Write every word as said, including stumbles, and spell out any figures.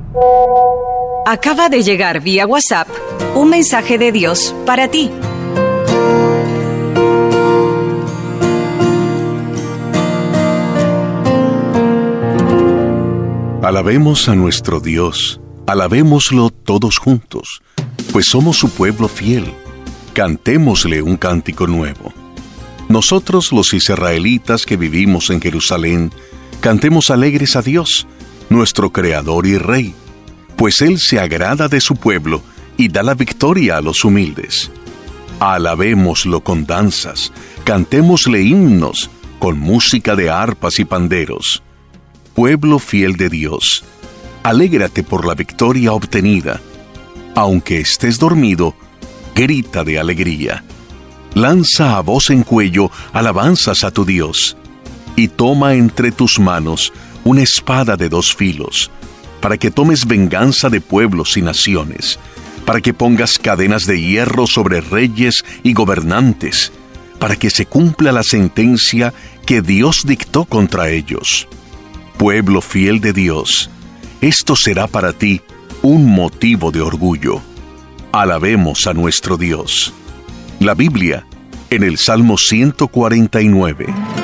Acaba de llegar vía WhatsApp un mensaje de Dios para ti. Alabemos a nuestro Dios, alabémoslo todos juntos, pues somos su pueblo fiel. Cantémosle un cántico nuevo. Nosotros, los israelitas que vivimos en Jerusalén, cantemos alegres a Dios, nuestro Creador y Rey, pues Él se agrada de su pueblo y da la victoria a los humildes. Alabémoslo con danzas, cantémosle himnos, con música de arpas y panderos. Pueblo fiel de Dios, alégrate por la victoria obtenida. Aunque estés dormido, grita de alegría. Lanza a voz en cuello alabanzas a tu Dios, y toma entre tus manos una espada de dos filos, para que tomes venganza de pueblos y naciones, para que pongas cadenas de hierro sobre reyes y gobernantes, para que se cumpla la sentencia que Dios dictó contra ellos. Pueblo fiel de Dios, esto será para ti un motivo de orgullo. Alabemos a nuestro Dios. La Biblia, en el Salmo ciento cuarenta y nueve.